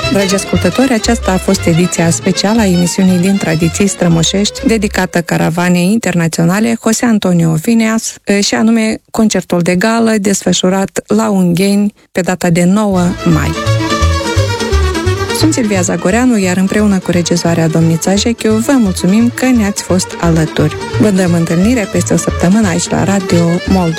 Dragi ascultători, aceasta a fost ediția specială a emisiunii din Tradiții Strămoșești, dedicată caravanei internaționale José Antonio Vineas, și anume concertul de gală desfășurat la Ungheni pe data de 9 mai. Sunt Silvia Zagoreanu, iar împreună cu regizoarea Domnița Jechiu vă mulțumim că ne-ați fost alături. Vă dăm întâlnire peste o săptămână aici la Radio Moldova.